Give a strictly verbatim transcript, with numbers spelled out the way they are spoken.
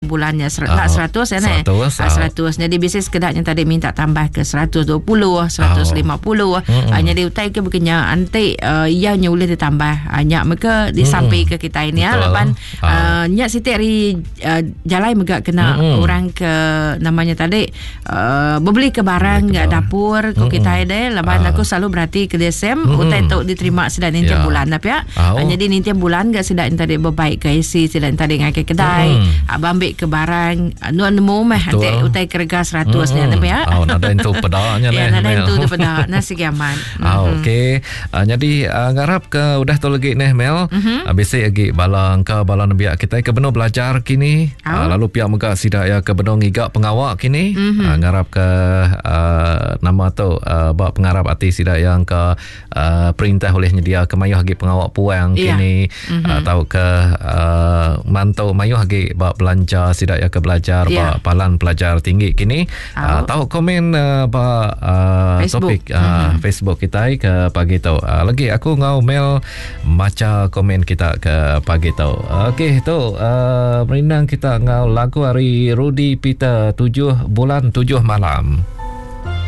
bulannya ser- uh, seratus ya nih. seratus. Jadi bisnes kedaknya tadi minta tambah ke seratus dua puluh, seratus lima puluh. Uh, jadi utai ke bukannya anti uh, ia nyulih ditambah hanya mereka disampai ke kita ini ya. Lepas uh, nya siti hari uh, jalai megak kena uh, orang ke namanya tadi uh, beli ke barang enggak dapur ko kita ada. Lepas uh, aku selalu berarti ke desem uh, utai tu diterima sedang ni tiap bulan tapi ya. Uh, jadi ni tiap bulan enggak sedang tadi berbaik ke isi sedang tadi ngakai kedai. Abang ambil ke barang nu nemu mah ante utai kerja seratus ni tapi ya. Oh, nada itu pedaknya ya, nada itu tu pedak nasi kiaman. Ah, okey. Uh, jadi uh, ngarap ke udah tu lagi nih Mel. Uh, Biasa lagi balang ke balang biak kita ke benar belajar kini. Uh, lalu pihak megak sidak ya ke benar ngigak pengawak kini. Uh, ngarap ke uh, nama tu uh, bak pengarap arti sidak yang ke uh, perintah oleh nyedia ke mayuh lagi pengawak puang kini. Uh, tahu ke uh, mantau mayuh lagi bak belanja sidak ya ke belajar yeah. bak palan pelajar tinggi kini. Uh, tahu komen uh, bak uh, Facebook. topik uh, mm-hmm. Facebook kita ke pagi tu. Uh, lagi aku ngau Mel maca komen kita ke pagi tu. Okey tu uh, merindang kita ngau lagu hari Rudy Peter tujuh bulan tujuh malam.